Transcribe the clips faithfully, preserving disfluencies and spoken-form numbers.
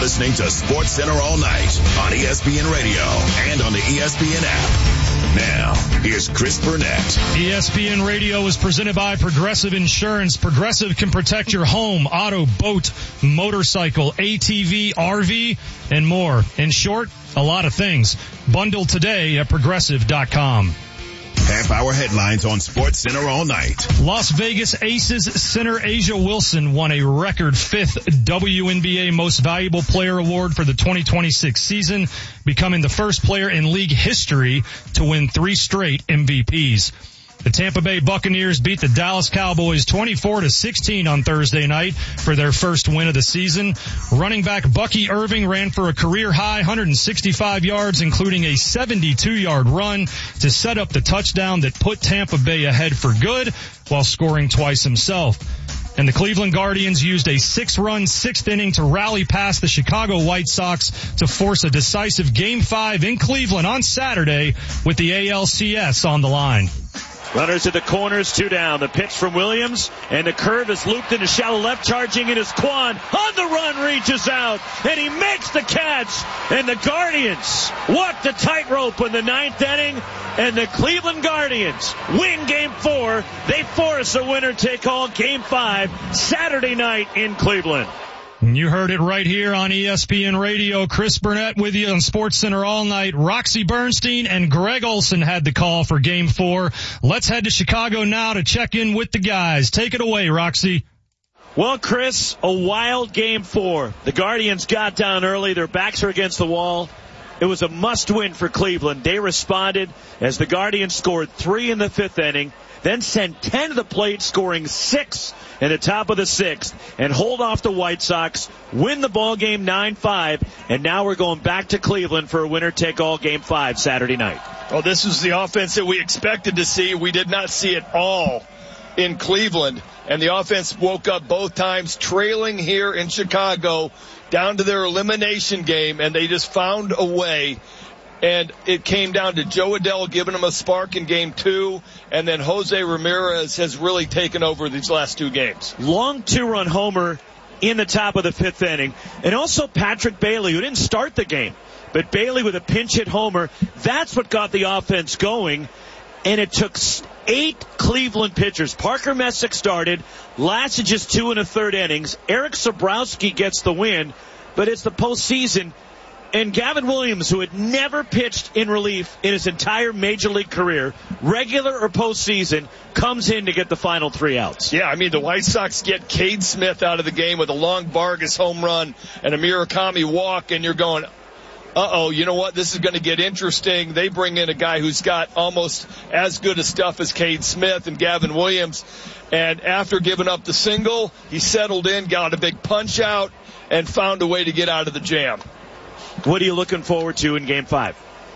listening to Sports Center all night on E S P N Radio and on the E S P N app. Now, here's Chris Burnett. E S P N Radio is presented by Progressive Insurance. Progressive can protect your home, auto, boat, motorcycle, A T V, R V, and more. In short, a lot of things. Bundle today at progressive dot com. Half-hour headlines on Sports Center all night. Las Vegas Aces center Asia Wilson won a record fifth W N B A Most Valuable Player award for the twenty twenty-six season, becoming the first player in league history to win three straight M V Ps. The Tampa Bay Buccaneers beat the Dallas Cowboys twenty-four to sixteen on Thursday night for their first win of the season. Running back Bucky Irving ran for a career-high one hundred sixty-five yards, including a seventy-two yard run to set up the touchdown that put Tampa Bay ahead for good while scoring twice himself. And the Cleveland Guardians used a six-run sixth inning to rally past the Chicago White Sox to force a decisive Game five in Cleveland on Saturday with the A L C S on the line. Runners at the corners, two down. The pitch from Williams, and the curve is looped into shallow left, charging in his Quan. On the run, reaches out, and he makes the catch. And the Guardians walk the tightrope in the ninth inning, and the Cleveland Guardians win Game four. They force a winner-take-all Game five Saturday night in Cleveland. You heard it right here on E S P N Radio. Chris Burnett with you on Sports Center all night. Roxy Bernstein and Greg Olson had the call for Game four. Let's head to Chicago now to check in with the guys. Take it away, Roxy. Well, Chris, a wild Game four. The Guardians got down early. Their backs are against the wall. It was a must-win for Cleveland. They responded as the Guardians scored three in the fifth inning, then sent ten to the plate, scoring six in the top of the sixth, and hold off the White Sox, win the ball game nine five, and now we're going back to Cleveland for a winner-take-all Game five Saturday night. Well, this was the offense that we expected to see. We did not see it all in Cleveland, and the offense woke up both times, trailing here in Chicago down to their elimination game, and they just found a way. And it came down to Joe Adell giving them a spark in game two, and then Jose Ramirez has really taken over these last two games. Long two-run homer in the top of the fifth inning. And also Patrick Bailey, who didn't start the game, but Bailey with a pinch-hit homer. That's what got the offense going. And it took eight Cleveland pitchers. Parker Messick started, lasted just two and a third innings. Eric Sabrowski gets the win, but it's the postseason. And Gavin Williams, who had never pitched in relief in his entire major league career, regular or postseason, comes in to get the final three outs. Yeah, I mean, the White Sox get Cade Smith out of the game with a long Vargas home run and a Murakami walk, and you're going, uh-oh, you know what? This is going to get interesting. They bring in a guy who's got almost as good a stuff as Cade Smith and Gavin Williams. And after giving up the single, he settled in, got a big punch out, and found a way to get out of the jam. What are you looking forward to in Game five?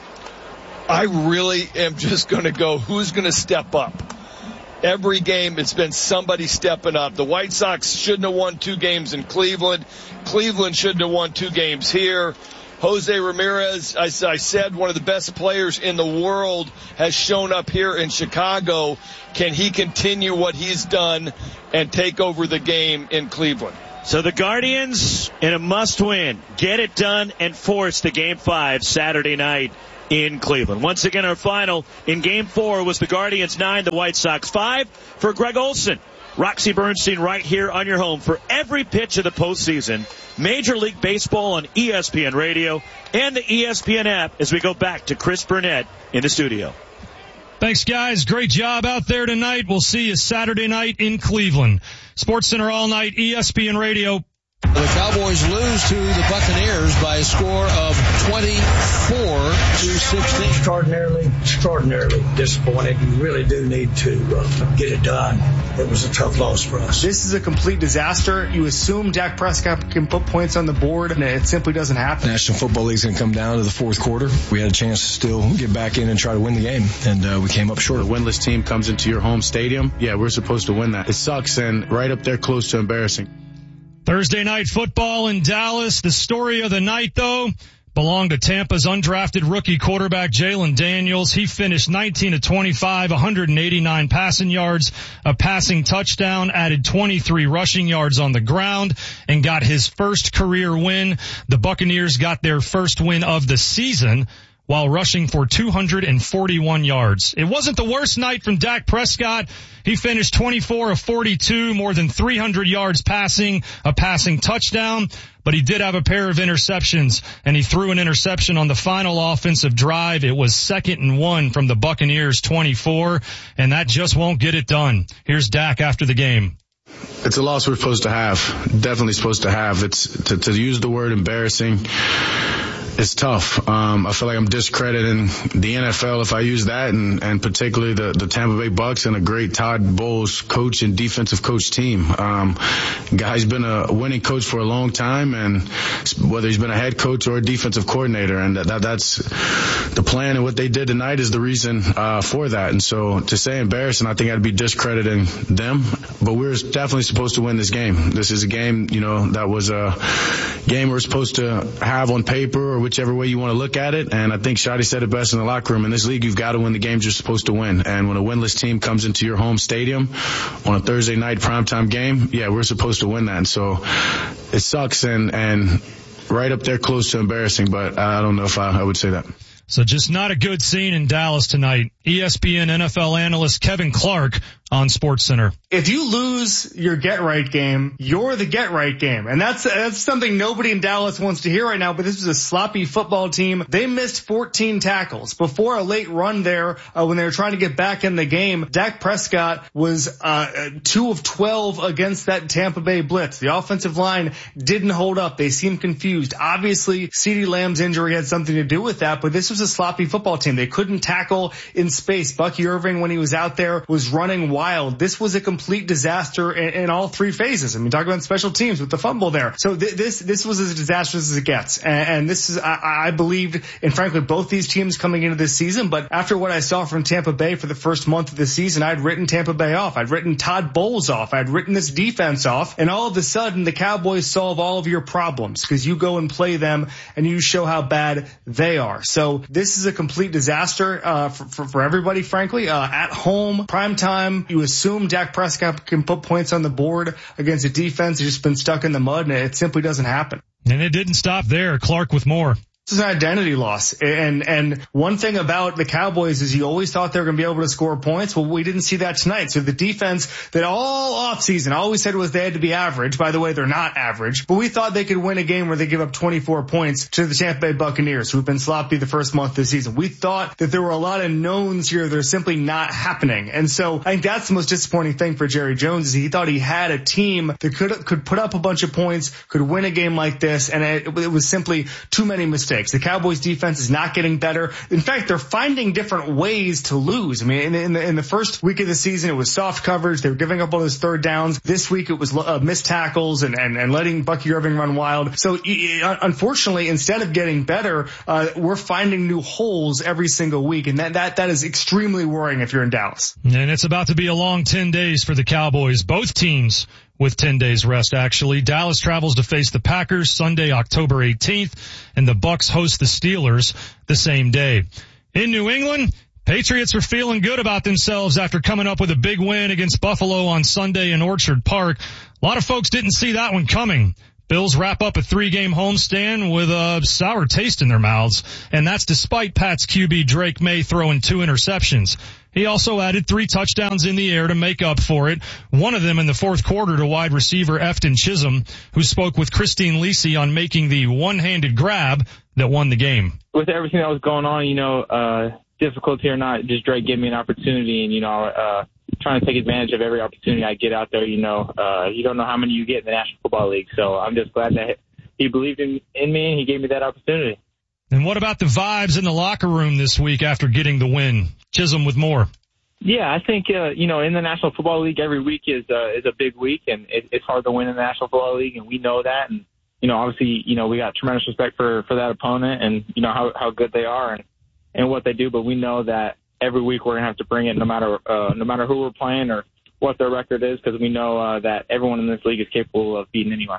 I really am just going to go, who's going to step up? Every game, it's been somebody stepping up. The White Sox shouldn't have won two games in Cleveland. Cleveland shouldn't have won two games here. Jose Ramirez, I, I said, one of the best players in the world, has shown up here in Chicago. Can he continue what he's done and take over the game in Cleveland? So the Guardians, in a must-win, get it done and force the Game five Saturday night in Cleveland. Once again, our final in Game four was the Guardians nine, the White Sox five. For Greg Olson, Roxy Bernstein right here on your home for every pitch of the postseason. Major League Baseball on E S P N Radio and the E S P N app as we go back to Chris Burnett in the studio. Thanks, guys. Great job out there tonight. We'll see you Saturday night in Cleveland. Sports Center all night, E S P N Radio. The Cowboys lose to the Buccaneers by a score of twenty-four to sixteen. Extraordinarily, extraordinarily disappointed. You really do need to uh, get it done. It was a tough loss for us. This is a complete disaster. You assume Dak Prescott can put points on the board, and it simply doesn't happen. National Football League's going to come down to the fourth quarter. We had a chance to still get back in and try to win the game, and uh, we came up short. A winless team comes into your home stadium. Yeah, we're supposed to win that. It sucks, and right up there close to embarrassing. Thursday night football in Dallas. The story of the night, though, belonged to Tampa's undrafted rookie quarterback Jalen Daniels. He finished nineteen of twenty-five, one hundred eighty-nine passing yards, a passing touchdown, added twenty-three rushing yards on the ground, and got his first career win. The Buccaneers got their first win of the season while rushing for two hundred forty-one yards. It wasn't the worst night from Dak Prescott. He finished twenty-four of forty-two, more than three hundred yards passing, a passing touchdown, but he did have a pair of interceptions, and he threw an interception on the final offensive drive. It was second and one from the Buccaneers twenty-four, and that just won't get it done. Here's Dak after the game. It's a loss we're supposed to have, definitely supposed to have. It's to, to use the word embarrassing. It's tough. Um, I feel like I'm discrediting the N F L if I use that, and, and particularly the, the Tampa Bay Bucks and a great Todd Bowles coach and defensive coach team. Um, guy's been a winning coach for a long time, and whether he's been a head coach or a defensive coordinator, and that, that that's the plan, and what they did tonight is the reason uh, for that. And so to say embarrassing, I think I'd be discrediting them. But we're definitely supposed to win this game. This is a game, you know, that was a game we're supposed to have on paper, or whichever way you want to look at it. And I think Shotty said it best in the locker room. In this league, you've got to win the games you're supposed to win. And when a winless team comes into your home stadium on a Thursday night primetime game, yeah, we're supposed to win that. And so it sucks and, and right up there close to embarrassing, but I don't know if I, I would say that. So just not a good scene in Dallas tonight. E S P N N F L analyst Kevin Clark on SportsCenter. If you lose your get-right game, you're the get-right game. And that's that's something nobody in Dallas wants to hear right now, but this was a sloppy football team. They missed fourteen tackles. Before a late run there, uh, when they were trying to get back in the game, Dak Prescott was uh two of twelve against that Tampa Bay blitz. The offensive line didn't hold up. They seemed confused. Obviously, CeeDee Lamb's injury had something to do with that, but this was a sloppy football team. They couldn't tackle in space. Bucky Irving, when he was out there, was running wild. This was a complete disaster in, in all three phases. I mean, talk about special teams with the fumble there. So th- this this was as disastrous as it gets. And, and this is, I, I believed in, frankly, both these teams coming into this season. But after what I saw from Tampa Bay for the first month of the season, I'd written Tampa Bay off. I'd written Todd Bowles off. I'd written this defense off. And all of a sudden, the Cowboys solve all of your problems because you go and play them and you show how bad they are. So this is a complete disaster uh, for, for, for everybody, frankly. Uh, at home, prime time, you assume Dak Prescott can put points on the board against a defense that's just been stuck in the mud, and it simply doesn't happen. And it didn't stop there. Clark with more. This is an identity loss. And, and one thing about the Cowboys is you always thought they were going to be able to score points. Well, we didn't see that tonight. So the defense that all offseason always said was they had to be average. By the way, they're not average, but we thought they could win a game where they give up twenty-four points to the Tampa Bay Buccaneers, who've been sloppy the first month of the season. We thought that there were a lot of knowns here that are simply not happening. And so I think that's the most disappointing thing for Jerry Jones is he thought he had a team that could, could put up a bunch of points, could win a game like this. And it, it was simply too many mistakes. The Cowboys defense is not getting better. In fact, they're finding different ways to lose. I mean, in, in, the, in the first week of the season, it was soft coverage. They were giving up all those third downs. This week, it was uh, missed tackles and, and, and letting Bucky Irving run wild. So uh, unfortunately, instead of getting better, uh, we're finding new holes every single week. And that, that, that is extremely worrying if you're in Dallas. And it's about to be a long ten days for the Cowboys. Both teams with ten days rest, actually. Dallas travels to face the Packers Sunday, October eighteenth, and the Bucks host the Steelers the same day. In New England, Patriots are feeling good about themselves after coming up with a big win against Buffalo on Sunday in Orchard Park. A lot of folks didn't see that one coming. Bills wrap up a three-game homestand with a sour taste in their mouths, and that's despite Pats Q B Drake May throwing two interceptions. He also added three touchdowns in the air to make up for it, one of them in the fourth quarter to wide receiver Efton Chisholm, who spoke with Christine Lisi on making the one-handed grab that won the game. With everything that was going on, you know, uh, difficulty or not, just Drake gave me an opportunity, and, you know, uh, trying to take advantage of every opportunity I get out there. You know, uh, you don't know how many you get in the National Football League, so I'm just glad that he believed in, in me and he gave me that opportunity. And what about the vibes in the locker room this week after getting the win? Chisholm with more. Yeah, I think, uh, you know, in the National Football League, every week is, uh, is a big week, and it, it's hard to win in the National Football League, and we know that. And, you know, obviously, you know, we got tremendous respect for, for that opponent and, you know, how, how good they are and, and what they do. But we know that every week we're going to have to bring it no matter, uh, no matter who we're playing or what their record is, because we know, uh, that everyone in this league is capable of beating anyone.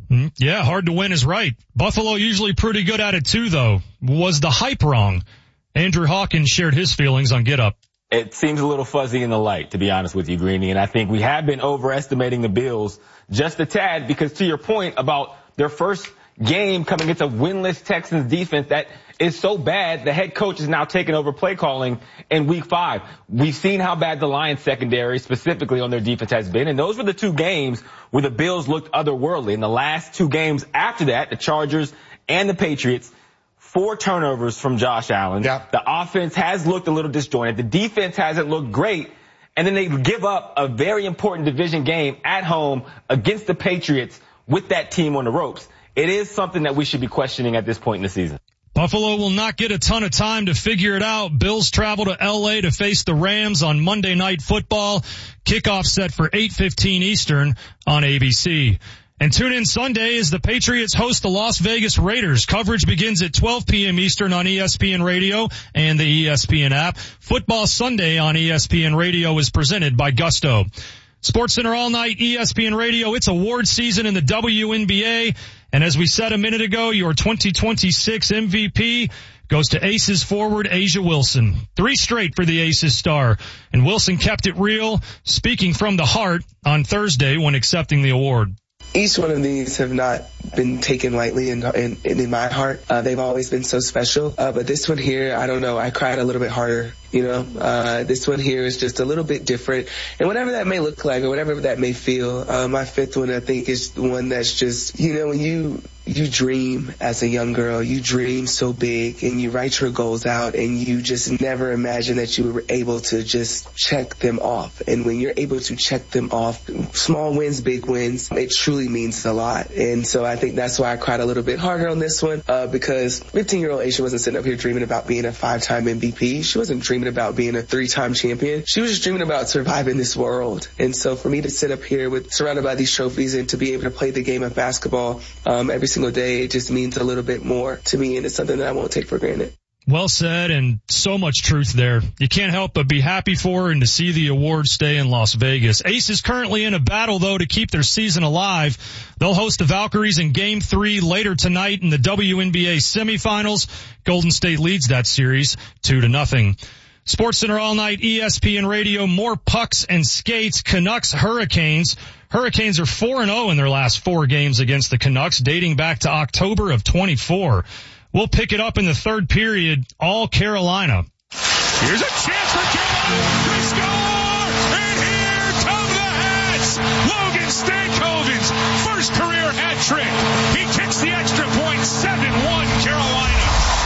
Mm, yeah, hard to win is right. Buffalo usually pretty good at it too, though. Was the hype wrong? Andrew Hawkins shared his feelings on Get Up. It seems a little fuzzy in the light, to be honest with you, Greeny, and I think we have been overestimating the Bills just a tad because to your point about their first game coming against a winless Texans defense that is so bad, the head coach is now taking over play calling in week five. We've seen how bad the Lions secondary, specifically on their defense, has been, and those were the two games where the Bills looked otherworldly. In the last two games after that, the Chargers and the Patriots, four turnovers from Josh Allen. Yeah. The offense has looked a little disjointed. The defense hasn't looked great. And then they give up a very important division game at home against the Patriots with that team on the ropes. It is something that we should be questioning at this point in the season. Buffalo will not get a ton of time to figure it out. Bills travel to L A to face the Rams on Monday Night Football. Kickoff set for eight fifteen Eastern on A B C. And tune in Sunday as the Patriots host the Las Vegas Raiders. Coverage begins at twelve p.m. Eastern on E S P N Radio and the E S P N app. Football Sunday on E S P N Radio is presented by Gusto. SportsCenter All Night, E S P N Radio. It's award season in the W N B A. And as we said a minute ago, your twenty twenty-six M V P goes to Aces forward A'ja Wilson. Three straight for the Aces star. And Wilson kept it real, speaking from the heart on Thursday when accepting the award. Each one of these have not been taken lightly in in, in my heart. Uh, they've always been so special. Uh, but this one here, I don't know, I cried a little bit harder. You know, uh, this one here is just a little bit different. And whatever that may look like or whatever that may feel, uh, my fifth one, I think, is the one that's just, you know, when you, you dream as a young girl, you dream so big and you write your goals out and you just never imagine that you were able to just check them off. And when you're able to check them off, small wins, big wins, it truly means a lot. And so I think that's why I cried a little bit harder on this one, uh, because fifteen-year-old A'ja wasn't sitting up here dreaming about being a five-time M V P. She wasn't dreaming about being a three-time champion. She was just dreaming about surviving this world. And so for me to sit up here with surrounded by these trophies and to be able to play the game of basketball um, every single day, it just means a little bit more to me, and it's something that I won't take for granted. Well said, and so much truth there. You can't help but be happy for her and to see the award stay in Las Vegas. Ace is currently in a battle, though, to keep their season alive. They'll host the Valkyries in Game three later tonight in the W N B A semifinals. Golden State leads that series two to nothing. SportsCenter All Night, E S P N Radio, more pucks and skates. Canucks, Hurricanes. Hurricanes are four and oh in their last four games against the Canucks, dating back to October of twenty-four. We'll pick it up in the third period, all Carolina. Here's a chance for Carolina. They score! And here come the Hats! Logan Stankoven's first career hat trick. He kicks the extra point, seven one Carolina.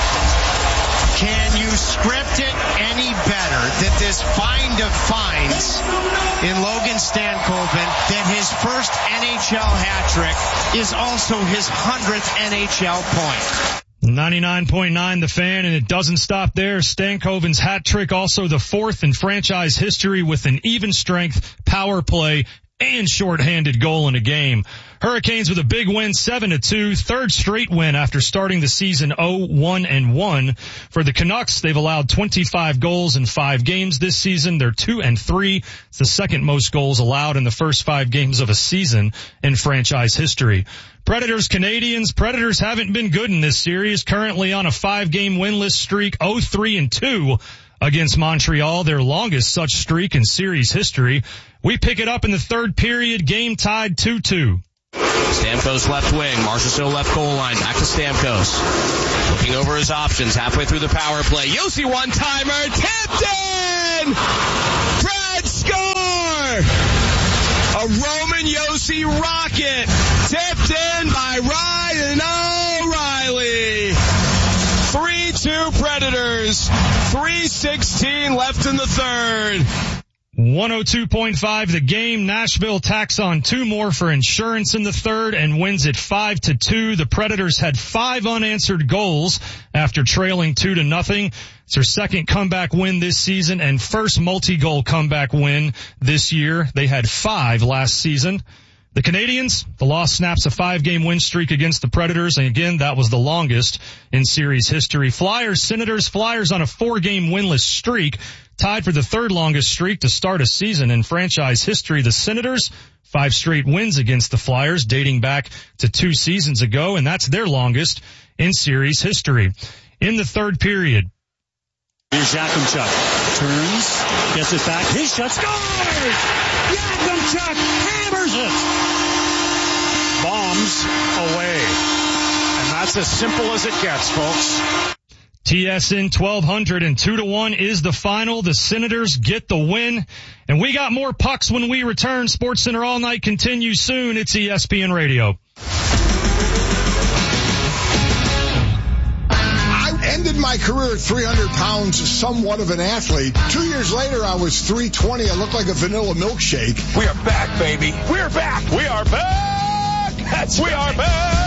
Can you script it any better that this find of finds in Logan Stankoven that his first N H L hat trick is also his hundredth N H L point? ninety-nine point nine The Fan, and it doesn't stop there. Stankoven's hat trick, also the fourth in franchise history with an even strength power play and shorthanded goal in a game. Hurricanes with a big win, seven to two, third straight win after starting the season oh one and one. For the Canucks, they've allowed twenty-five goals in five games this season. They're two and three. It's the second most goals allowed in the first five games of a season in franchise history. Predators, Canadians. Predators haven't been good in this series, currently on a five-game winless streak, oh three and two against Montreal, their longest such streak in series history. We pick it up in the third period, game tied two two. Stamkos left wing, Marchessault left goal line, back to Stamkos. Looking over his options, halfway through the power play. Josi one-timer, tipped in! Brad score! A Roman Josi rocket, tipped in by Ryan O'Reilly. three two Predators, three sixteen left in the third. one oh two point five The game. Nashville tacks on two more for insurance in the third and wins it five to two. The Predators had five unanswered goals after trailing two to nothing. It's their second comeback win this season and first multi-goal comeback win this year. They had five last season. The Canadians, the loss snaps a five-game win streak against the Predators, and again, that was the longest in series history. Flyers, Senators, Flyers on a four-game winless streak, tied for the third longest streak to start a season in franchise history. The Senators, five straight wins against the Flyers dating back to two seasons ago, and that's their longest in series history. In the third period, here's Yakimchuk. Turns, gets it back, his shot, scores! Yakimchuk hammers it! Bombs away. And that's as simple as it gets, folks. T S N twelve hundred and two to one is the final. The Senators get the win. And we got more pucks when we return. SportsCenter All Night continues soon. It's E S P N Radio. I ended my career at three hundred pounds, somewhat of an athlete. Two years later, I was three twenty. I looked like a vanilla milkshake. We are back, baby. We're back. We are back. That's we are back.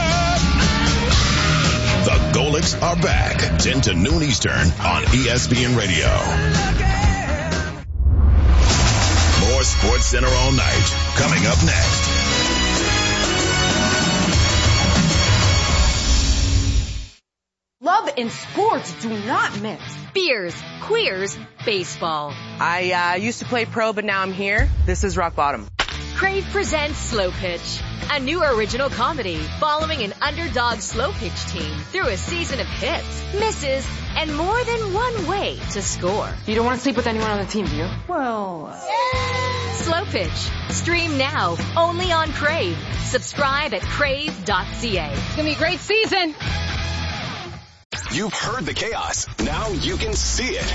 The Golics are back, ten to noon Eastern on E S P N Radio. More SportsCenter All Night coming up next. Love and sports do not mix. Beers, queers, baseball. I uh, used to play pro, but now I'm here. This is rock bottom. Crave presents Slow Pitch, a new original comedy following an underdog slow pitch team through a season of hits, misses, and more than one way to score. You don't want to sleep with anyone on the team, do you? Well, yeah. Slow Pitch. Stream now, only on Crave. Subscribe at crave dot c a. It's going to be a great season. You've heard the chaos. Now you can see it.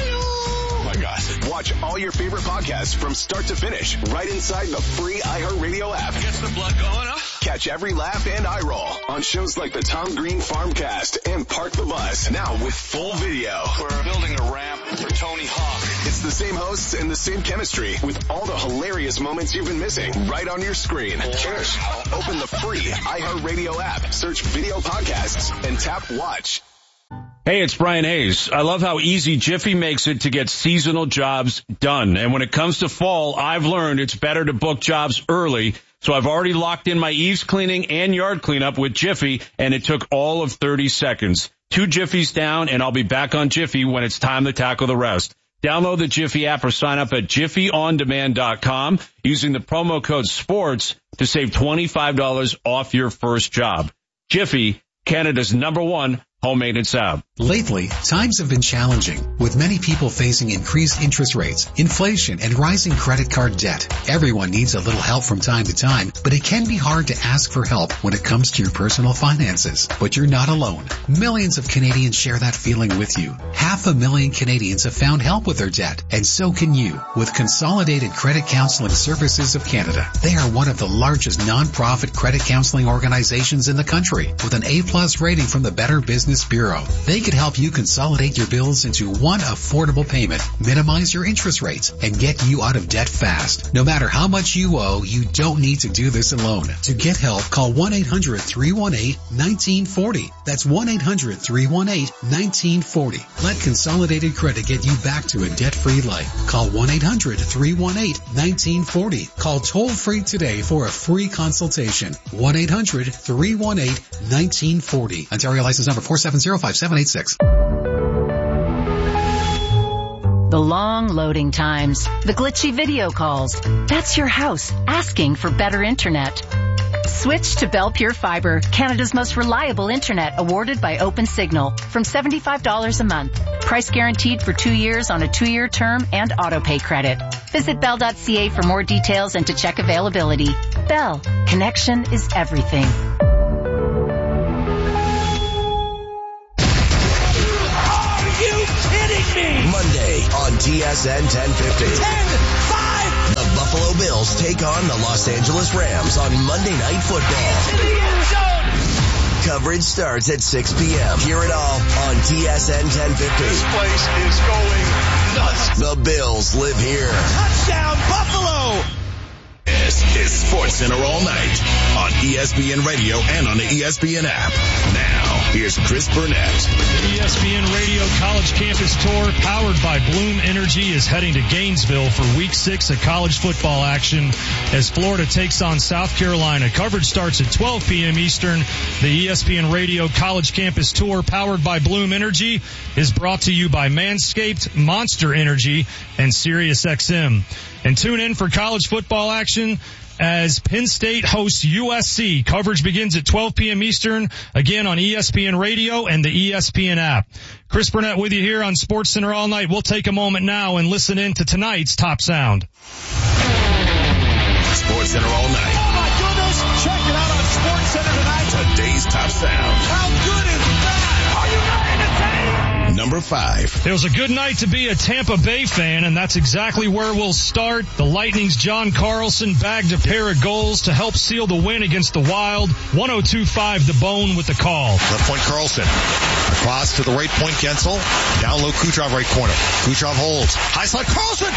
Oh my God. Watch all your favorite podcasts from start to finish right inside the free iHeartRadio app. Gets the blood going, huh? Catch every laugh and eye roll on shows like the Tom Green Farmcast and Park the Bus. Now with full video. We're building a ramp for Tony Hawk. It's the same hosts and the same chemistry with all the hilarious moments you've been missing right on your screen. Cheers. Open the free iHeartRadio app, search video podcasts, and tap watch. Hey, it's Brian Hayes. I love how easy Jiffy makes it to get seasonal jobs done. And when it comes to fall, I've learned it's better to book jobs early. So I've already locked in my eaves cleaning and yard cleanup with Jiffy, and it took all of thirty seconds. Two Jiffies down, and I'll be back on Jiffy when it's time to tackle the rest. Download the Jiffy app or sign up at jiffy on demand dot com using the promo code SPORTS to save twenty-five dollars off your first job. Jiffy, Canada's number one home maintenance app. Lately, times have been challenging, with many people facing increased interest rates, inflation, and rising credit card debt. Everyone needs a little help from time to time, but it can be hard to ask for help when it comes to your personal finances. But you're not alone. Millions of Canadians share that feeling with you. Half a million Canadians have found help with their debt, and so can you with Consolidated Credit Counseling Services of Canada. They are one of the largest non-profit credit counseling organizations in the country, with an A-plus rating from the Better Business Bureau. They could help you consolidate your bills into one affordable payment, minimize your interest rates, and get you out of debt fast. No matter how much you owe, you don't need to do this alone. To get help, call one eight hundred three one eight one nine four zero. That's one eight hundred three one eight one nine four zero. Let Consolidated Credit get you back to a debt-free life. Call one eight hundred three one eight one nine four zero. Call toll-free today for a free consultation. one eight hundred three one eight one nine four zero. Ontario license number four seven zero five seven eight six. The long loading times, the glitchy video calls. That's your house asking for better internet. Switch to Bell Pure Fiber, Canada's most reliable internet, awarded by OpenSignal, from seventy-five dollars a month. Price guaranteed for two years on a two-year term and auto-pay credit. Visit bell dot c a for more details and to check availability. Bell, connection is everything. Monday on T S N ten fifty. ten five The Buffalo Bills take on the Los Angeles Rams on Monday Night Football. In the end zone. Coverage starts at six p.m. Hear it all on T S N ten fifty. This place is going nuts. The Bills live here. Touchdown, Buffalo! This is SportsCenter All Night on E S P N Radio and on the E S P N app. Now, here's Chris Burnett. E S P N Radio College Campus Tour, powered by Bloom Energy, is heading to Gainesville for week six of college football action as Florida takes on South Carolina. Coverage starts at twelve p.m. Eastern. The E S P N Radio College Campus Tour, powered by Bloom Energy, is brought to you by Manscaped, Monster Energy, and SiriusXM. And tune in for college football action as Penn State hosts U S C. Coverage begins at twelve p.m. Eastern, again on E S P N Radio and the E S P N app. Chris Burnett with you here on SportsCenter all night. We'll take a moment now and listen in to tonight's Top Sound. SportsCenter all night. Oh my goodness! Check it out on SportsCenter tonight. Today's Top Sound. How good is that? Are you ready to take? Number five. It was a good night to be a Tampa Bay fan, and that's exactly where we'll start. The Lightning's John Carlson bagged a pair of goals to help seal the win against the Wild. one oh two five The Bone with the call. Left point Carlson. Across to the right point Gensel. Down low Kucherov right corner. Kucherov holds. High slide Carlson.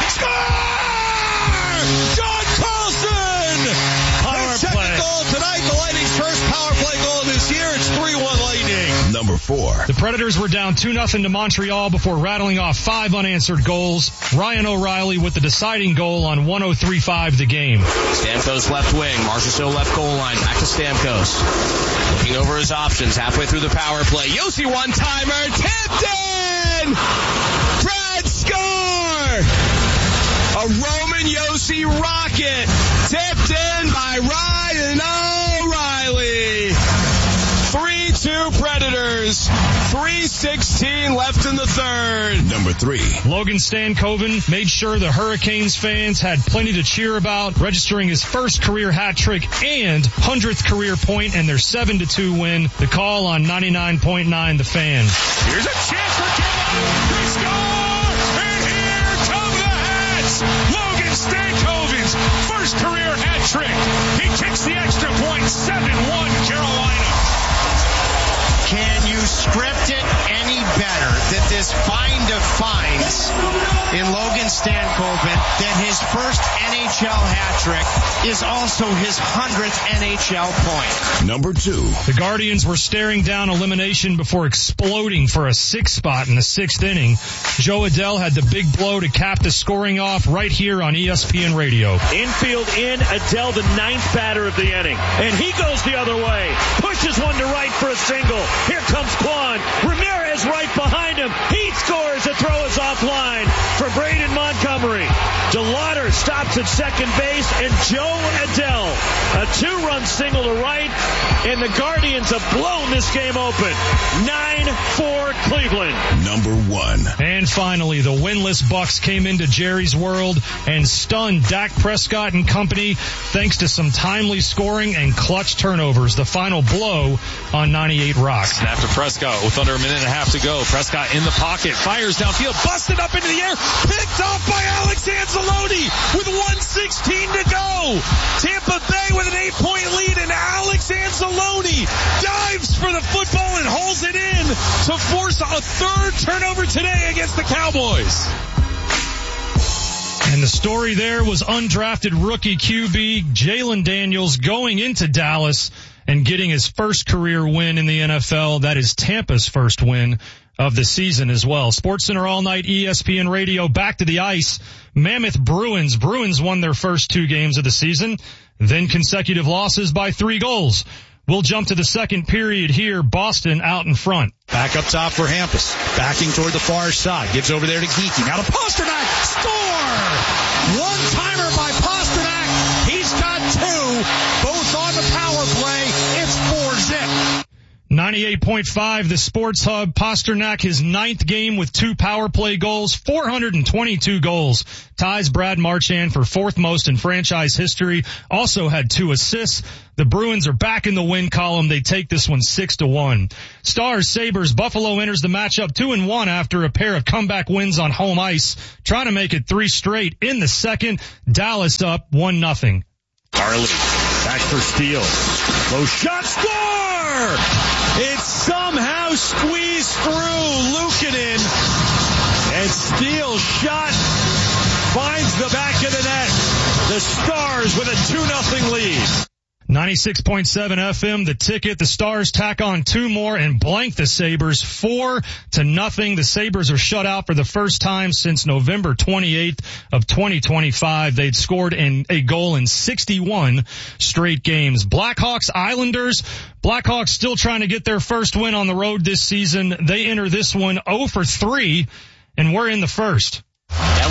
Score! John Carlson! Power His second play. goal tonight. The Lightning's first power play goal of this year. It's three one Lightning. Number four. The Predators were down two nothing to Montreal before rattling off five unanswered goals. Ryan O'Reilly with the deciding goal on one oh three five the game. Stamkos left wing. Marchessault left goal line. Back to Stamkos. Looking over his options. Halfway through the power play. Yossi one-timer. Tipped in! Brad score! A Roman Yossi rocket. Tipped in by Ryan O'Reilly. three two Predators. three sixteen left in the third. Number three. Logan Stankoven made sure the Hurricanes fans had plenty to cheer about, registering his first career hat trick and hundredth career point in their seven to two win. The call on ninety-nine point nine The Fan. Here's a chance for Carolina. They score! And here come the Hats! Logan Stankoven's first career hat trick. He kicks the extra point. seven one Carolina. Can you script it any better that this find of finds in Logan Stankoven that his first N H L hat trick is also his hundredth N H L point? Number two. The Guardians were staring down elimination before exploding for a sixth spot in the sixth inning. Joe Adell had the big blow to cap the scoring off right here on E S P N Radio. Infield in, Adell the ninth batter of the inning. And he goes the other way. Pushes one to right for a single. Here comes Kwan. Ramirez right behind him. He scores. The throw is offline for Braden Montgomery. DeLauder stops at second base, and Joe Adell, a two-run single to right, and the Guardians have blown this game open. nine four Cleveland. Number one. And finally, the winless Bucks came into Jerry's World and stunned Dak Prescott and company thanks to some timely scoring and clutch turnovers. The final blow on ninety-eight Rock. Snap to Prescott with under a minute and a half to go. Prescott in the pocket, fires downfield, busted up into the air, picked off by Alex Anzalone with one sixteen to go. Tampa Bay with an eight-point lead, and Alex Anzalone dives for the football and holds it in to force a third turnover today against the Cowboys. And the story there was undrafted rookie Q B Jalen Daniels going into Dallas and getting his first career win in the N F L. That is Tampa's first win of the season as well. SportsCenter all night, E S P N Radio, back to the ice. Mammoth Bruins. Bruins won their first two games of the season, then consecutive losses by three goals. We'll jump to the second period here. Boston out in front. Back up top for Hampus. Backing toward the far side. Gives over there to Geeky. Now to Pasternak. Score! One-timer by Pasternak. He's got two. Both on the power play. It's four zip. ninety-eight point five, the Sports Hub. Pasternak, his ninth game with two power play goals, four hundred twenty-two goals. Ties Brad Marchand for fourth most in franchise history. Also had two assists. The Bruins are back in the win column. They take this one six to one. Stars, Sabres, Buffalo enters the matchup two and one after a pair of comeback wins on home ice, trying to make it three straight in the second. Dallas up one nothing. Harley, back for Steele. Low shot, score! It's somehow squeezed through Luukkonen, and Steele's shot finds the back of the net. The Stars with a two nothing lead. ninety-six point seven F M, the ticket. The Stars tack on two more and blank the Sabres four to nothing. The Sabres are shut out for the first time since November twenty-eighth of twenty twenty-five. They'd scored in a goal in sixty-one straight games. Blackhawks, Islanders. Blackhawks still trying to get their first win on the road this season. They enter this one oh for three, and we're in the first. Allen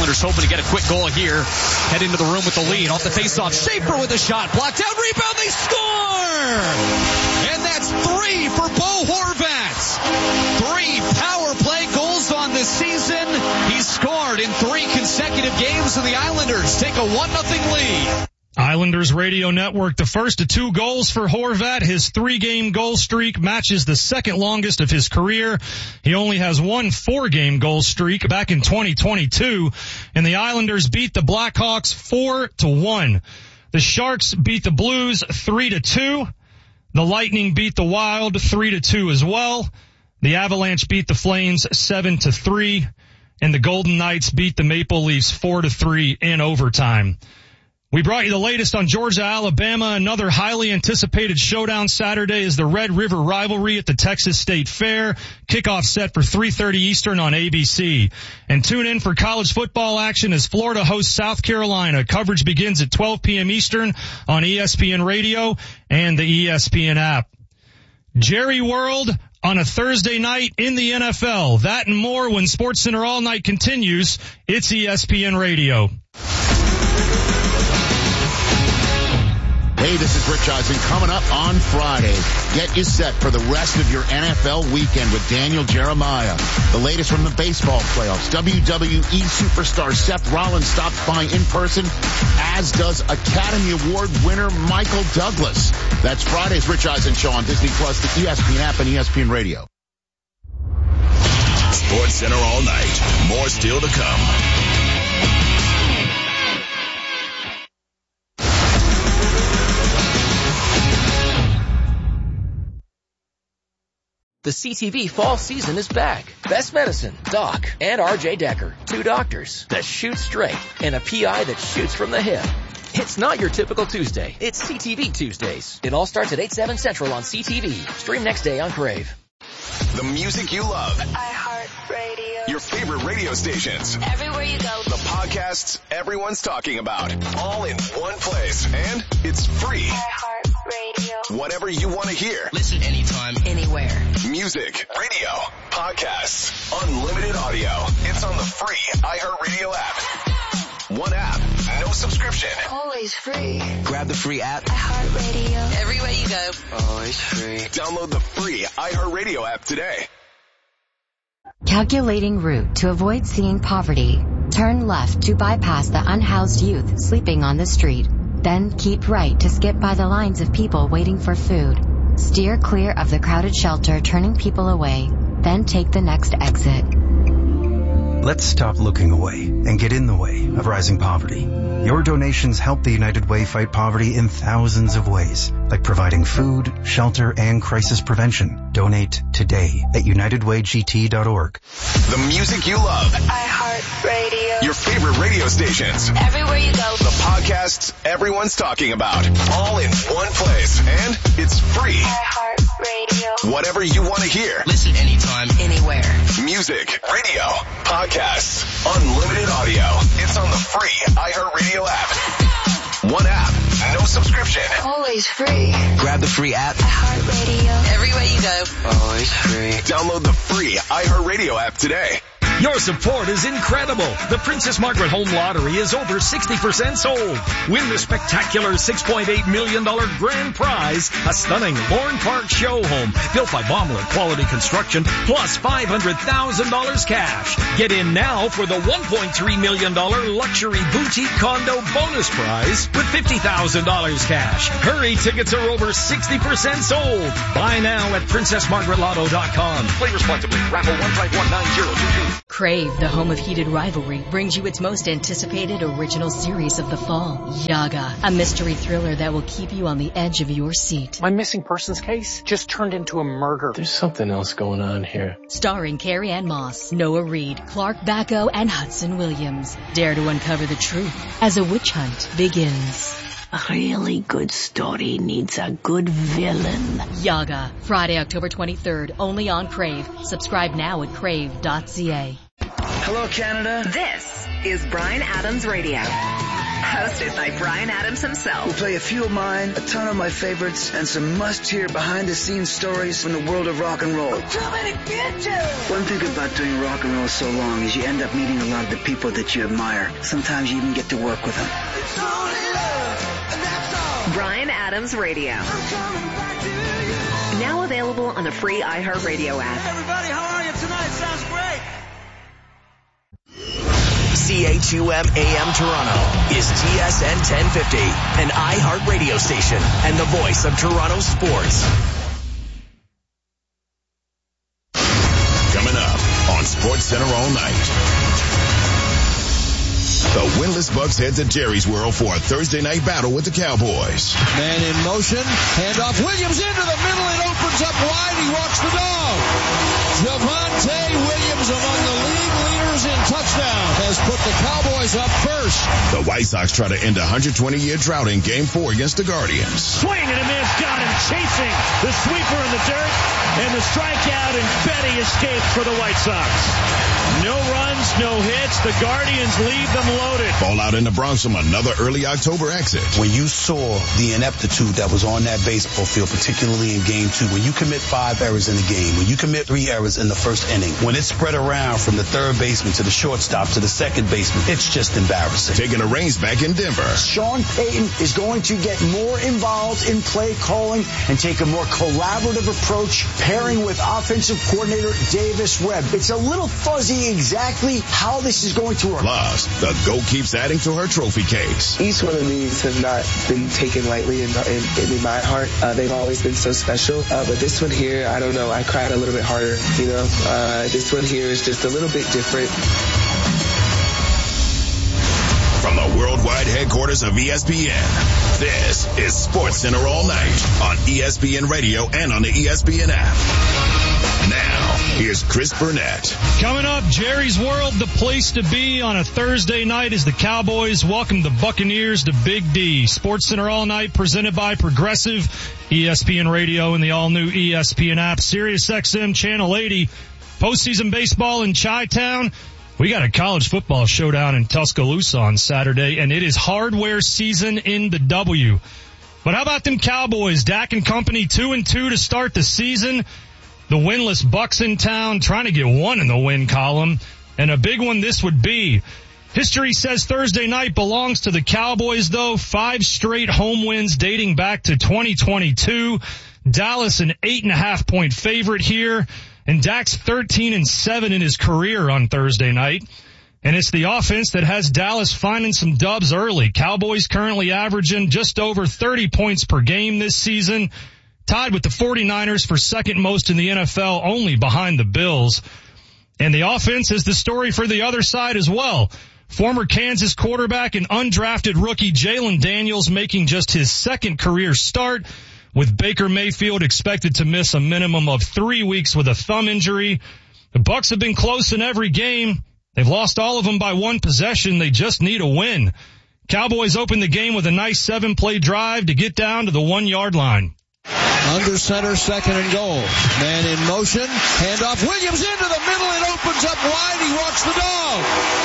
Islanders hoping to get a quick goal here. Head into the room with the lead. Off the faceoff. Schaefer with a shot. Blocked out. Rebound. They score! And that's three for Bo Horvat. Three power play goals on the season. He's scored in three consecutive games, and the Islanders take a one nothing lead. Islanders Radio Network, the first of two goals for Horvat. His three-game goal streak matches the second longest of his career. He only has one four-game goal streak back in twenty twenty-two, and the Islanders beat the Blackhawks four to one. The Sharks beat the Blues three to two. The Lightning beat the Wild three to two as well. The Avalanche beat the Flames seven to three, and the Golden Knights beat the Maple Leafs four to three in overtime. We brought you the latest on Georgia, Alabama. Another highly anticipated showdown Saturday is the Red River rivalry at the Texas State Fair. Kickoff set for three thirty Eastern on A B C. And tune in for college football action as Florida hosts South Carolina. Coverage begins at twelve p.m. Eastern on E S P N Radio and the E S P N app. Jerry World on a Thursday night in the N F L. That and more when SportsCenter All Night continues. It's E S P N Radio. Hey, this is Rich Eisen. Coming up on Friday, get you set for the rest of your N F L weekend with Daniel Jeremiah. The latest from the baseball playoffs. W W E superstar Seth Rollins stops by in person, as does Academy Award winner Michael Douglas. That's Friday's Rich Eisen Show on Disney Plus, the E S P N app, and E S P N Radio. SportsCenter All Night. More still to come. The C T V fall season is back. Best Medicine, Doc, and R J Decker. Two doctors that shoot straight and a P I that shoots from the hip. It's not your typical Tuesday. It's C T V Tuesdays. It all starts at eight, seven Central on C T V. Stream next day on Crave. The music you love. iHeartRadio. Your favorite radio stations. Everywhere you go. The podcasts everyone's talking about. All in one place. And it's free. iHeartRadio. Whatever you want to hear. Listen anytime, anywhere. Music, radio, podcasts, unlimited audio. It's on the free iHeartRadio app. One app, no subscription. Always free. Grab the free app. iHeartRadio. Everywhere you go. Always free. Download the free iHeartRadio app today. Calculating route to avoid seeing poverty. Turn left to bypass the unhoused youth sleeping on the street. Then keep right to skip by the lines of people waiting for food. Steer clear of the crowded shelter turning people away. Then take the next exit. Let's stop looking away and get in the way of rising poverty. Your donations help the United Way fight poverty in thousands of ways, like providing food, shelter, and crisis prevention. Donate today at united way g t dot org. The music you love. iHeartRadio. Your favorite radio stations. Everywhere you go. The podcasts everyone's talking about. All in one place. And it's free. iHeartRadio. Whatever you want to hear. Listen anytime, anywhere. Music, radio, podcasts, unlimited audio. It's on the free iHeartRadio app. One app, no subscription. Always free. Grab the free app. iHeartRadio. Everywhere you go. Always free. Download the free iHeartRadio app today. Your support is incredible. The Princess Margaret Home Lottery is over sixty percent sold. Win the spectacular six point eight million dollars grand prize, a stunning Lorne Park show home built by Baumler Quality Construction, plus five hundred thousand dollars cash. Get in now for the one point three million dollars luxury boutique condo bonus prize with fifty thousand dollars cash. Hurry, tickets are over sixty percent sold. Buy now at princess margaret lotto dot com. Play responsibly. Raffle one five one nine zero two two. Crave, the home of heated rivalry, brings you its most anticipated original series of the fall, Yaga, a mystery thriller that will keep you on the edge of your seat. My missing persons case just turned into a murder. There's something else going on here. Starring Carrie Ann Moss, Noah Reid, Clark Bacco, and Hudson Williams. Dare to uncover the truth as a witch hunt begins. A really good story needs a good villain. Yaga, Friday, October twenty-third, only on Crave. Subscribe now at crave dot c a. Hello, Canada. This is Bryan Adams Radio. hosted by Bryan Adams himself. We'll play a few of mine, a ton of my favorites, and some must-hear behind-the-scenes stories from the world of rock and roll. Too many bitches! One thing about doing rock and roll so long is you end up meeting a lot of the people that you admire. Sometimes you even get to work with them. It's only love, and that's all. Bryan Adams Radio. Now available on the free iHeartRadio app. Hey everybody, how are you tonight? Sounds great. C H U M A M Toronto is T S N ten fifty, an iHeart radio station and the voice of Toronto sports. Coming up on Sports Center all night. The winless Bucks head to Jerry's World for a Thursday night battle with the Cowboys. Man in motion, handoff, Williams into the middle, it opens up wide, he walks the dog. Javonte Williams, among the league leaders in touchdown, has put the Cowboys up first. The White Sox try to end a one hundred twenty year drought in Game four against the Guardians. Swing and a miss, got him chasing the sweeper in the dirt, and the strikeout, and Betty escapes for the White Sox. No runs, no hits. The Guardians leave them loaded. Fallout in the Bronx from another early October exit. When you saw the ineptitude that was on that baseball field, particularly in game two, when you commit five errors in the game, when you commit three errors in the first inning, when it's spread around from the third baseman to the shortstop to the second baseman, it's just embarrassing. Taking the reins back in Denver. Sean Payton is going to get more involved in play calling and take a more collaborative approach, pairing with offensive coordinator Davis Webb. It's a little fuzzy exactly how this is going to work. Plus, the GOAT keeps adding to her trophy case. Each one of these have not been taken lightly in, in, in my heart. Uh, they've always been so special. Uh, but this one here, I don't know, I cried a little bit harder, you know. Uh, this one here is just a little bit different. From the worldwide headquarters of E S P N, this is Sports Center all night on E S P N Radio and on the E S P N app. Now, here's Chris Burnett. Coming up, Jerry's World, the place to be on a Thursday night as the Cowboys welcome the Buccaneers to Big D. Sports Center all night presented by Progressive, E S P N Radio and the all-new E S P N app, Sirius X M Channel eighty. Postseason baseball in Chi-Town. We got a college football showdown in Tuscaloosa on Saturday, and it is hardware season in the W. But how about them Cowboys? Dak and company two and two to start the season. The winless Bucks in town trying to get one in the win column. And a big one this would be. History says Thursday night belongs to the Cowboys, though. Five straight home wins dating back to twenty twenty-two. Dallas an eight and a half point favorite here. And Dak's thirteen and seven in his career on Thursday night. And it's the offense that has Dallas finding some dubs early. Cowboys currently averaging just over thirty points per game this season, tied with the 49ers for second most in the N F L, only behind the Bills. And the offense is the story for the other side as well. Former Kansas quarterback and undrafted rookie Jalen Daniels making just his second career start, with Baker Mayfield expected to miss a minimum of three weeks with a thumb injury. The Bucs have been close in every game. They've lost all of them by one possession. They just need a win. Cowboys open the game with a nice seven-play drive to get down to the one-yard line. Under center, second and goal. Man in motion, handoff, Williams into the middle, it opens up wide, he walks the dog.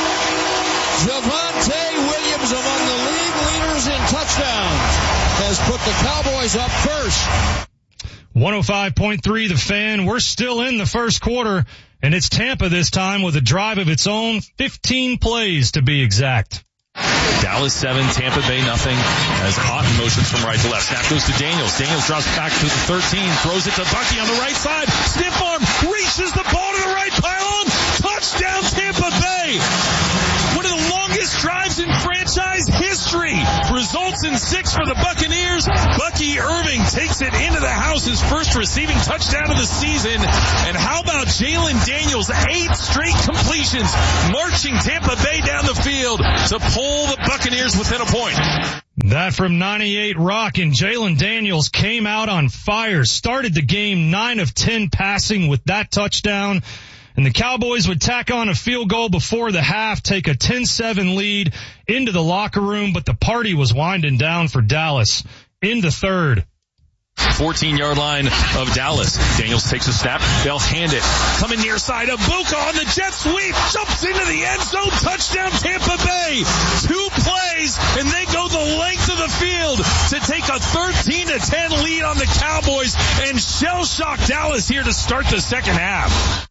Javonte Williams, among the league leaders in touchdowns, has put the Cowboys up first. one oh five point three The Fan. We're still in the first quarter, and it's Tampa this time with a drive of its own, fifteen plays to be exact. Dallas seven, Tampa Bay nothing, as Houghton motions from right to left. Snap goes to Daniels. Daniels drops back to the thirteen, throws it to Bucky on the right side. Stiff arm, reaches the ball to the right pylon. Touchdown Tampa Bay. One of the longest drives in franchise history. Results in six for the Buccaneers. Bucky Irving takes it into the house, his first receiving touchdown of the season. And how about Jalen Daniels? Eight straight completions, marching Tampa Bay down the field to pull the Buccaneers within a point. That from ninety-eight Rock, and Jalen Daniels came out on fire, started the game nine of ten passing with that touchdown. And the Cowboys would tack on a field goal before the half, take a ten seven lead into the locker room, but the party was winding down for Dallas in the third. fourteen-yard line of Dallas. Daniels takes a snap. They'll hand it. Coming near side of Buka on the jet sweep. Jumps into the end zone. Touchdown Tampa Bay. Two plays, and they go the length of the field to take a thirteen to ten lead on the Cowboys and shell-shock Dallas here to start the second half.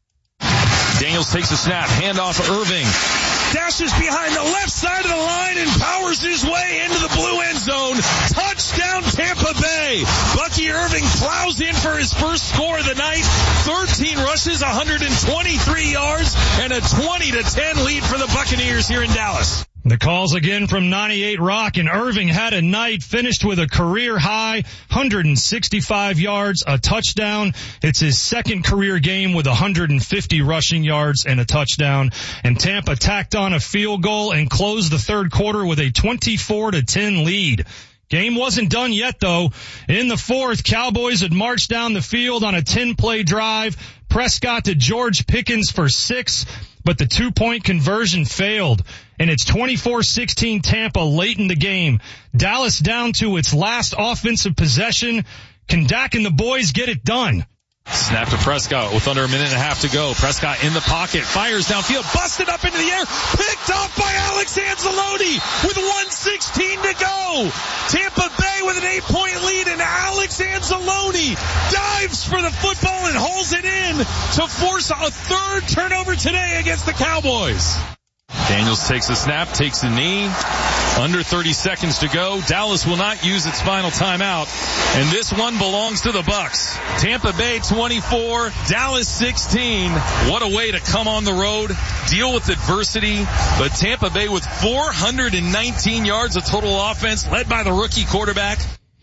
Daniels takes a snap. Handoff Irving. Dashes behind the left side of the line and powers his way into the blue end zone. Touchdown Tampa Bay. Bucky Irving plows in for his first score of the night. thirteen rushes, one hundred twenty-three yards, and a twenty to ten lead for the Buccaneers here in Dallas. The calls again from ninety-eight Rock, and Irving had a night, finished with a career high, one hundred sixty-five yards, a touchdown. It's his second career game with one hundred fifty rushing yards and a touchdown. And Tampa tacked on a field goal and closed the third quarter with a twenty-four to ten lead. Game wasn't done yet, though. In the fourth, Cowboys had marched down the field on a ten-play drive. Prescott to George Pickens for six, but the two-point conversion failed. And it's twenty-four sixteen Tampa late in the game. Dallas down to its last offensive possession. Can Dak and the boys get it done? Snap to Prescott with under a minute and a half to go. Prescott in the pocket, fires downfield, busted up into the air, picked off by Alex Anzalone with one sixteen to go. Tampa Bay with an eight-point lead, and Alex Anzalone dives for the football and hauls it in to force a third turnover today against the Cowboys. Daniels takes a snap, takes a knee. Under thirty seconds to go. Dallas will not use its final timeout, and this one belongs to the Bucs. Tampa Bay twenty-four, Dallas sixteen. What a way to come on the road, deal with adversity. But Tampa Bay with four hundred nineteen yards of total offense, led by the rookie quarterback.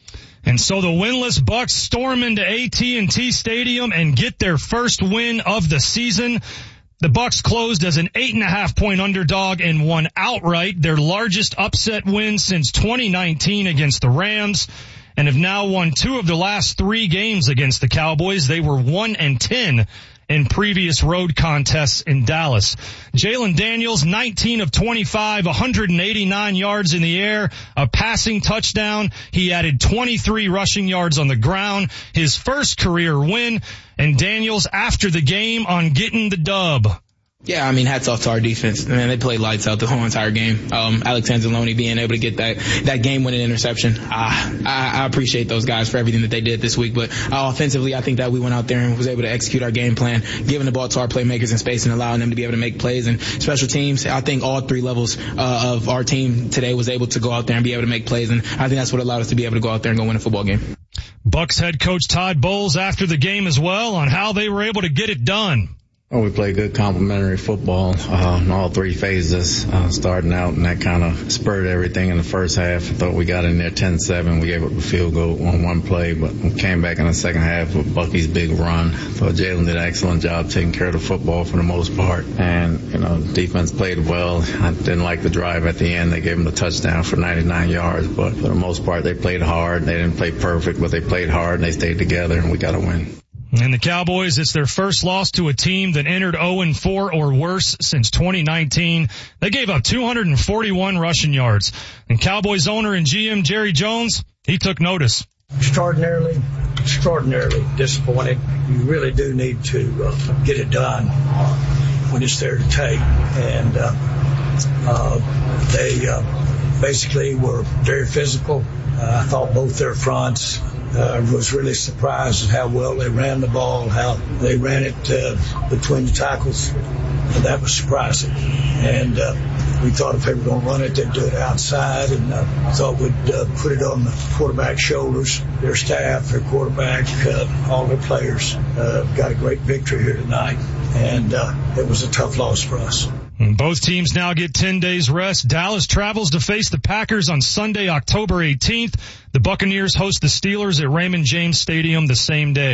And so the winless Bucs storm into A T and T Stadium and get their first win of the season. The Bucs closed as an eight and a half point underdog and won outright, their largest upset win since twenty nineteen against the Rams, and have now won two of the last three games against the Cowboys. They were one and ten in previous road contests in Dallas. Jalen Daniels, nineteen of twenty-five, one hundred eighty-nine yards in the air, a passing touchdown. He added twenty-three rushing yards on the ground, his first career win. And Daniels after the game on getting the dub. Yeah, I mean, hats off to our defense. Man, they played lights out the whole entire game. Um, Alex Anzalone being able to get that, that game-winning interception. Ah, I, I appreciate those guys for everything that they did this week. But uh, offensively, I think that we went out there and was able to execute our game plan, giving the ball to our playmakers in space and allowing them to be able to make plays. And special teams, I think all three levels uh, of our team today was able to go out there and be able to make plays. And I think that's what allowed us to be able to go out there and go win a football game. Bucs head coach Todd Bowles after the game as well on how they were able to get it done. Well, we played good complementary football uh, in all three phases, uh, starting out, and that kind of spurred everything in the first half. I thought we got in there ten seven. We gave up a field goal on one play, but we came back in the second half with Bucky's big run. I thought Jalen did an excellent job taking care of the football for the most part. And, you know, defense played well. I didn't like the drive at the end. They gave them the touchdown for ninety-nine yards, but for the most part, they played hard. They didn't play perfect, but they played hard, and they stayed together, and we got a win. And the Cowboys, it's their first loss to a team that entered oh and four or worse since twenty nineteen. They gave up two hundred forty-one rushing yards. And Cowboys owner and G M Jerry Jones, he took notice. Extraordinarily, extraordinarily disappointed. You really do need to uh, get it done when it's there to take. And uh, uh, they uh, basically were very physical. Uh, I thought both their fronts. I uh, was really surprised at how well they ran the ball, how they ran it uh, between the tackles. Uh, that was surprising. And uh, we thought if they were going to run it, they'd do it outside. And uh, thought we'd uh, put it on the quarterback's shoulders. Their staff, their quarterback, uh, all their players uh, got a great victory here tonight. And uh, it was a tough loss for us. Both teams now get ten days rest. Dallas travels to face the Packers on Sunday, October eighteenth. The Buccaneers host the Steelers at Raymond James Stadium the same day.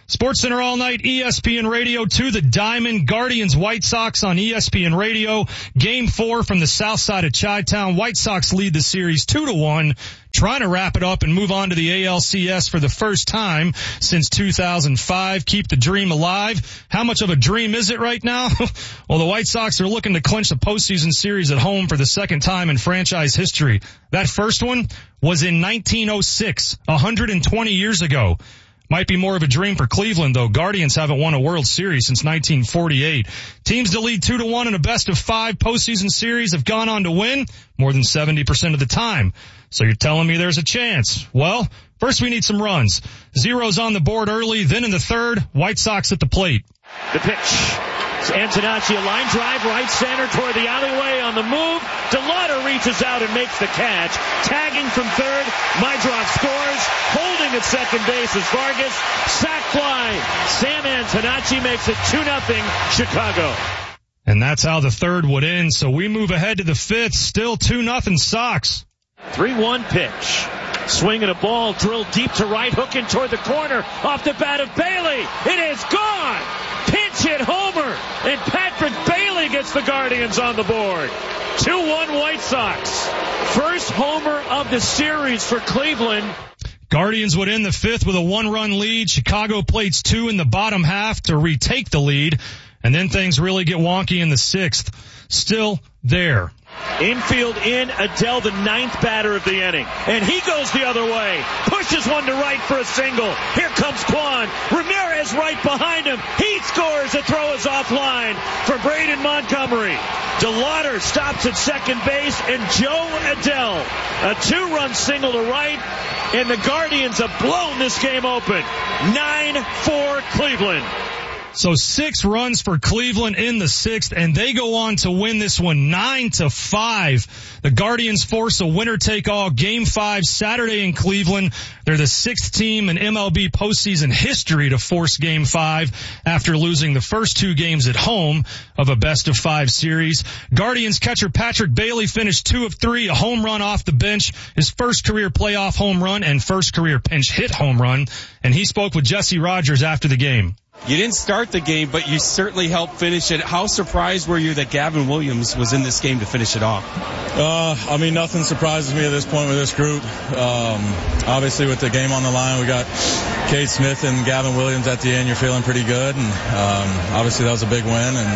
SportsCenter all night, E S P N Radio to the Diamond. Guardians White Sox on E S P N Radio. Game four from the south side of Chi-Town. White Sox lead the series two to one. Trying to wrap it up and move on to the A L C S for the first time since two thousand five. Keep the dream alive. How much of a dream is it right now? Well, the White Sox are looking to clinch the postseason series at home for the second time in franchise history. That first one was in nineteen oh six, one hundred twenty years ago. Might be more of a dream for Cleveland, though. Guardians haven't won a World Series since nineteen forty-eight. Teams to lead two to one in a best of five postseason series have gone on to win more than seventy percent of the time. So you're telling me there's a chance? Well, first we need some runs. Zeros on the board early, then in the third, White Sox at the plate. The pitch. It's Antonacci, a line drive, right center toward the alleyway on the move. DeLauder reaches out and makes the catch. Tagging from third, Mydroff scores. Holding at second base is Vargas. Sac fly. Sam Antonacci makes it two nothing Chicago. And that's how the third would end. So we move ahead to the fifth. Still two nothing Sox. three one pitch. Swinging a ball drilled deep to right, hooking toward the corner. Off the bat of Bailey. It is gone. Pinch hit homer. And Patrick Bailey gets the Guardians on the board. two one White Sox. First homer of the series for Cleveland. Guardians would end the fifth with a one-run lead. Chicago plates two in the bottom half to retake the lead. And then things really get wonky in the sixth. Still there. Infield in, Adell, the ninth batter of the inning. And he goes the other way. Pushes one to right for a single. Here comes Kwan. Ramirez right behind him. He scores. The throw is offline for Braden Montgomery. DeLauder stops at second base, and Joe Adell, a two-run single to right, and the Guardians have blown this game open. nine four Cleveland. So six runs for Cleveland in the sixth, and they go on to win this one nine to five. The Guardians force a winner-take-all game five Saturday in Cleveland. They're the sixth team in M L B postseason history to force game five after losing the first two games at home of a best-of-five series. Guardians catcher Patrick Bailey finished two of three, a home run off the bench, his first career playoff home run and first career pinch hit home run, and he spoke with Jesse Rogers after the game. You didn't start the game, but you certainly helped finish it. How surprised were you that Gavin Williams was in this game to finish it off? Uh, I mean, nothing surprises me at this point with this group. Um, obviously, with the game on the line, we got Cade Smith and Gavin Williams at the end. You're feeling pretty good, and um, obviously that was a big win, and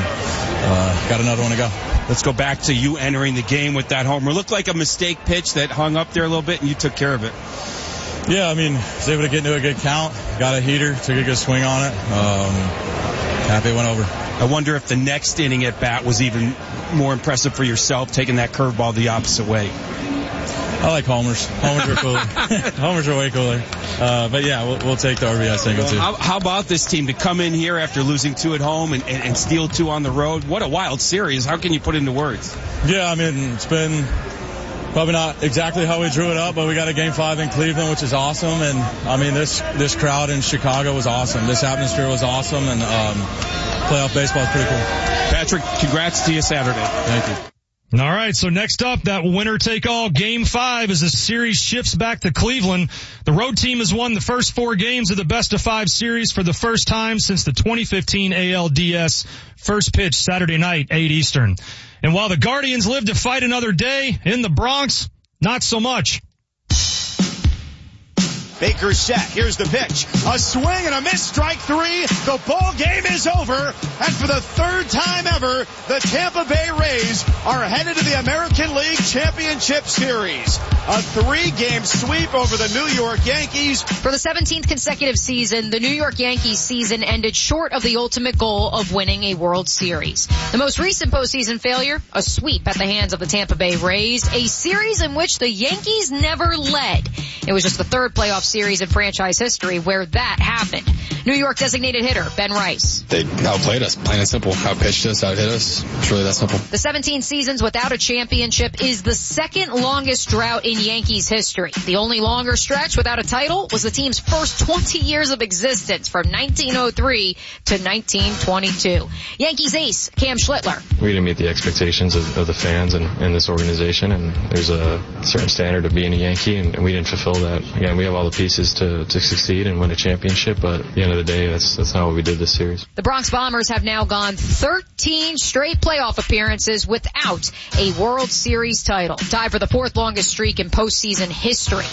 uh, got another one to go. Let's go back to you entering the game with that homer. It looked like a mistake pitch that hung up there a little bit, and you took care of it. Yeah, I mean, was able to get into a good count, got a heater, took a good swing on it. Um, happy it went over. I wonder if the next inning at bat was even more impressive for yourself, taking that curveball the opposite way. I like homers. Homers are cooler. Homers are way cooler. Uh, but yeah, we'll, we'll take the R B I single well, too. How, how about this team to come in here after losing two at home and, and, and steal two on the road? What a wild series. How can you put it into words? Yeah, I mean, it's been probably not exactly how we drew it up, but we got a game five in Cleveland, which is awesome. And I mean, this this crowd in Chicago was awesome. This atmosphere was awesome, and um, playoff baseball is pretty cool. Patrick, congrats to you Saturday. Thank you. All right, so next up, that winner-take-all game five as the series shifts back to Cleveland. The road team has won the first four games of the best-of-five series for the first time since the twenty fifteen A L D S. First pitch Saturday night, eight Eastern. And while the Guardians live to fight another day in the Bronx, not so much. Baker's set. Here's the pitch. A swing and a miss. Strike three. The ball game is over. And for the third time ever, the Tampa Bay Rays are headed to the American League Championship Series. A three-game sweep over the New York Yankees. For the seventeenth consecutive season, the New York Yankees season ended short of the ultimate goal of winning a World Series. The most recent postseason failure, a sweep at the hands of the Tampa Bay Rays, a series in which the Yankees never led. It was just the third playoff series in franchise history where that happened. New York designated hitter Ben Rice. They outplayed us, plain and simple. Outpitched us, outhit us. It's really that simple. The seventeen seasons without a championship is the second longest drought in Yankees history. The only longer stretch without a title was the team's first twenty years of existence from nineteen oh three to nineteen twenty-two. Yankees ace Cam Schlittler. We didn't meet the expectations of, of the fans and, and this organization, and there's a certain standard of being a Yankee, and we didn't fulfill that. Again, we have all the pieces to, to succeed and win a championship, but at the end of of the day, that's that's not what we did this series. The Bronx Bombers have now gone thirteen straight playoff appearances without a World Series title, tied for the fourth longest streak in postseason history.